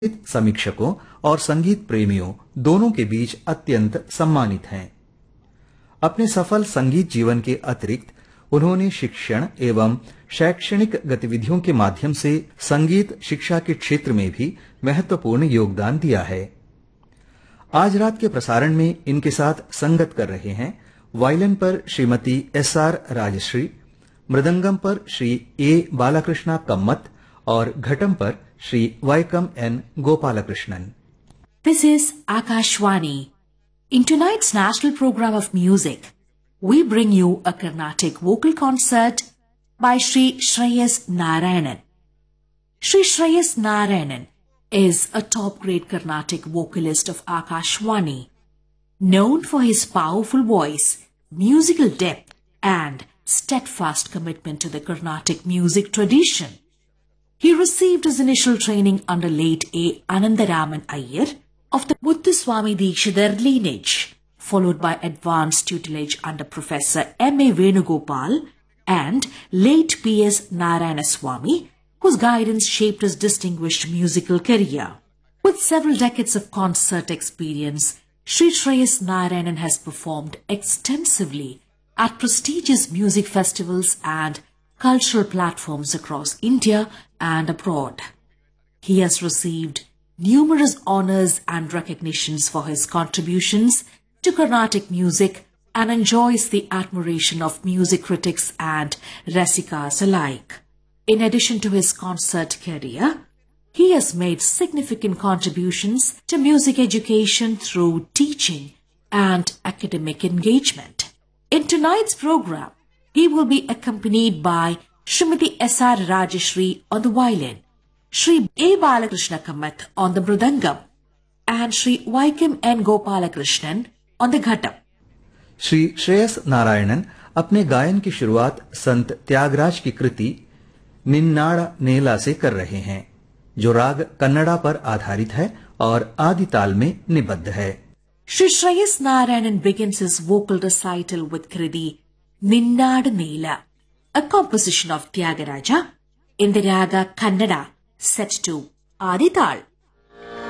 संगीत समीक्षकों और संगीत प्रेमियों दोनों के बीच अत्यंत सम्मानित हैं। अपने सफल संगीत जीवन के अतिरिक्त उन्होंने शिक्षण एवं शैक्षणिक गतिविधियों के माध्यम से संगीत शिक्षा के क्षेत्र में भी महत्वपूर्ण योगदान दिया है। आज रात के प्रसारण में इनके साथ संगत कर रहे हैं वायलिन पर श्रीमती SR राजश्री, मृदंगम पर श्री A बालाकृष्णा कम्मत और घटम पर Shri वाइकम N Gopalakrishnan. This is Akashwani. In tonight's national program of music, we bring you a Carnatic vocal concert by Sri Shreyas Narayanan. Sri Shreyas Narayanan is a top-grade Carnatic vocalist of Akashwani, known for his powerful voice, musical depth, and steadfast commitment to the Carnatic music tradition. He received his initial training under late A. Anandaraman Iyer of the Muthuswami Dikshidhar lineage, followed by advanced tutelage under Professor M.A. Venugopal and late P.S. Narayanaswamy, whose guidance shaped his distinguished musical career. With several decades of concert experience, Sri Shreyas Narayanan has performed extensively at prestigious music festivals and cultural platforms across India and abroad. He has received numerous honors and recognitions for his contributions to Carnatic music and enjoys the admiration of music critics and rasikas alike. In addition to his concert career, he has made significant contributions to music education through teaching and academic engagement. In tonight's program, he will be accompanied by Srimati SR Rajashri on the violin, Sri A. Balakrishna Kamath on the mridangam, and Sri Vaikam N. Gopalakrishnan on the ghatam. Shri Shreyas Narayanan अपने गायन की शुरुआत संत त्यागराज की कृति निन्नाड़ नेला से कर रहे हैं, जो राग कन्नड़ा पर आधारित है और आदि ताल में निबद्ध है। Sri Shreyas Narayanan begins his vocal recital with Kriti Ninnad Nela, a composition of Tyagaraja in the raga Kannada set to Adi Tal.